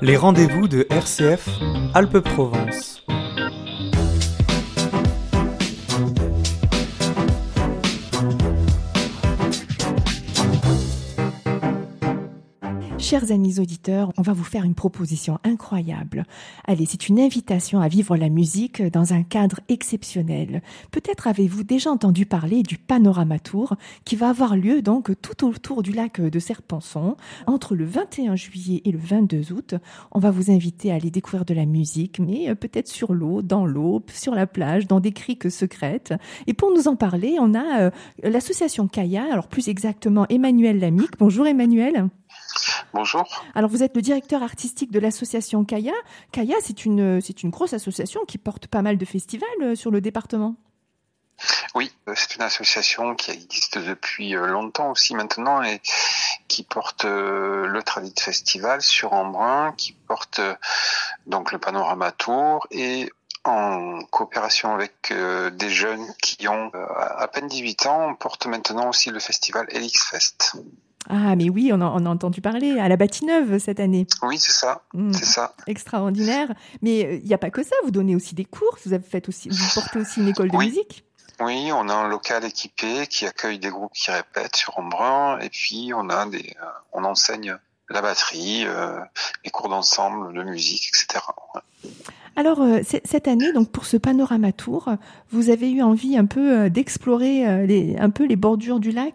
Les rendez-vous de RCF Alpes-Provence. Chers amis auditeurs, on va vous faire une proposition incroyable. Allez, c'est une invitation à vivre la musique dans un cadre exceptionnel. Peut-être avez-vous déjà entendu parler du Panorama Tour qui va avoir lieu donc tout autour du lac de Serre-Ponçon entre le 21 juillet et le 22 août. On va vous inviter à aller découvrir de la musique, mais peut-être sur l'eau, dans l'eau, sur la plage, dans des criques secrètes. Et pour nous en parler, on a l'association Kaya, alors plus exactement Emmanuel Lamique. Bonjour Emmanuel. Bonjour. Alors vous êtes le directeur artistique de l'association Kaya. Kaya, c'est une grosse association qui porte pas mal de festivals sur le département. Oui, c'est une association qui existe depuis longtemps aussi maintenant et qui porte le Tradit Festival sur Embrun, qui porte donc le Panorama Tour et en coopération avec des jeunes qui ont à peine 18 ans, on porte maintenant aussi le festival Elix Fest. Ah, mais oui, on a entendu parler à la Bâtie-Neuve cette année. Oui, c'est ça, c'est ça. Extraordinaire. Mais il n'y a pas que ça, vous donnez aussi des cours, vous portez aussi une école de musique. Oui, on a un local équipé qui accueille des groupes qui répètent sur Embrun, et puis on enseigne la batterie, les cours d'ensemble, de musique, etc. Alors, cette année, donc pour ce Panorama Tour, vous avez eu envie un peu d'explorer un peu les bordures du lac